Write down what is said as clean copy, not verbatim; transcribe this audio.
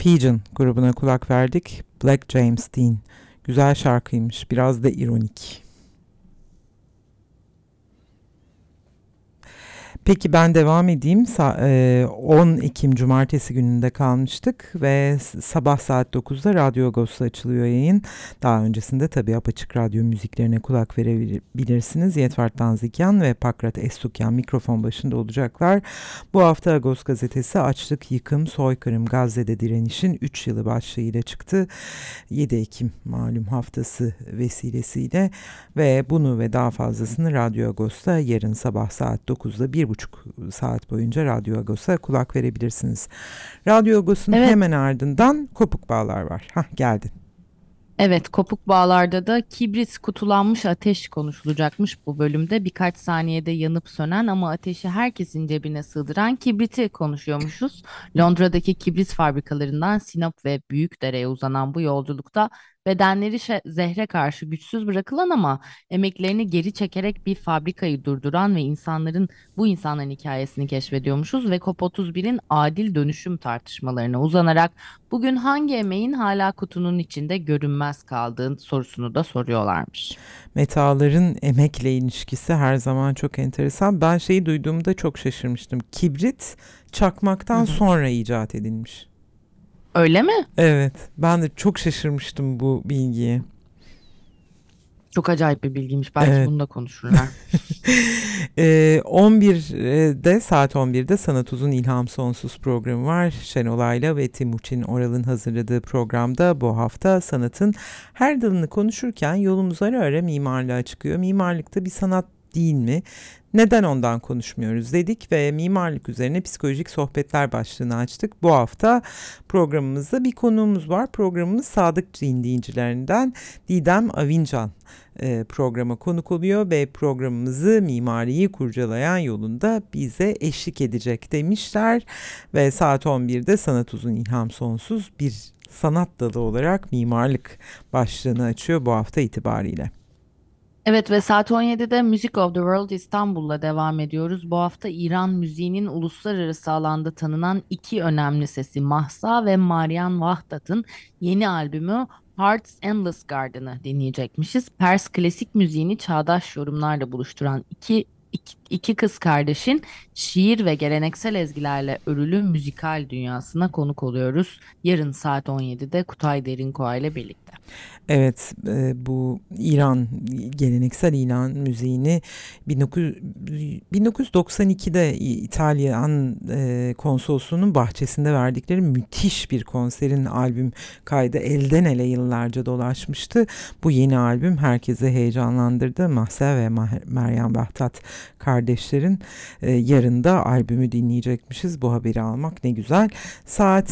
Pigeon grubuna kulak verdik. Black James Dean. Güzel şarkıymış. Biraz da ironik. Peki ben devam edeyim. 10 Ekim Cumartesi gününde kalmıştık ve sabah saat 9'da Radyo Agos'ta açılıyor yayın. Daha öncesinde tabii apaçık radyo müziklerine kulak verebilirsiniz. Yetvart Danzikyan ve Pakrat Estukyan mikrofon başında olacaklar. Bu hafta Agos gazetesi açlık, yıkım, soykırım, Gazze'de direnişin 3 yılı başlığıyla çıktı. 7 Ekim malum haftası vesilesiyle ve bunu ve daha fazlasını Radyo Agos'ta yarın sabah saat 9'da 1,5 saat boyunca Radyo Agos'a kulak verebilirsiniz. Radyo Agos'un Evet, hemen ardından Kopuk Bağlar var. Hah, geldin. evet, kopuk bağlarda da kibrit kutulanmış ateş konuşulacakmış bu bölümde. Birkaç saniyede yanıp sönen ama ateşi herkesin cebine sığdıran kibriti konuşuyormuşuz. Londra'daki kibrit fabrikalarından Sinop ve Büyükdere'ye uzanan bu yolculukta bedenleri zehre karşı güçsüz bırakılan ama emeklerini geri çekerek bir fabrikayı durduran ve bu insanların hikayesini keşfediyormuşuz ve COP31'in adil dönüşüm tartışmalarına uzanarak bugün hangi emeğin hala kutunun içinde görünmez kaldığı sorusunu da soruyorlarmış. Metaların emekle ilişkisi her zaman çok enteresan. Ben şeyi duyduğumda çok şaşırmıştım. Kibrit Hı çakmaktan hı. sonra icat edilmiş. Öyle mi? Evet, ben de çok şaşırmıştım bu bilgiye. Çok acayip bir bilgiymiş. Belki Evet. bunu da konuşurlar. 11'de saat 11'de Sanat Uzun İlham Sonsuz programı var. Şenolay'la ve Timuçin Oral'ın hazırladığı programda bu hafta sanatın her dalını konuşurken yolumuz ara ara mimarlığa çıkıyor. Mimarlıkta bir sanat değil mi? Neden ondan konuşmuyoruz dedik ve mimarlık üzerine psikolojik sohbetler başlığını açtık. Bu hafta programımızda bir konuğumuz var. Programımız Sadık dinleyicilerinden Didem Avincan programa konuk oluyor ve programımızı mimariyi kurcalayan yolunda bize eşlik edecek demişler. Ve saat 11'de Sanat Uzun İlham Sonsuz bir sanat dalı olarak mimarlık başlığını açıyor bu hafta itibariyle. Evet ve saat 17'de Music of the World İstanbul'la devam ediyoruz. Bu hafta İran müziğinin uluslararası alanda tanınan iki önemli sesi Mahsa ve Marian Vahdat'ın yeni albümü Heart's Endless Garden'ı dinleyecekmişiz. Pers klasik müziğini çağdaş yorumlarla buluşturan iki kız kardeşin şiir ve geleneksel ezgilerle örülü müzikal dünyasına konuk oluyoruz. Yarın saat 17'de Kutay Derinkoğa ile birlikte. Evet, bu İran geleneksel İran müziğini 1992'de İtalyan konsolosunun bahçesinde verdikleri müthiş bir konserin albüm kaydı elden ele yıllarca dolaşmıştı. Bu yeni albüm herkese heyecanlandırdı. Mahsa ve Meryem Behtat kardeşlerin yarın da albümü dinleyecekmişiz. Bu haberi almak ne güzel. Saat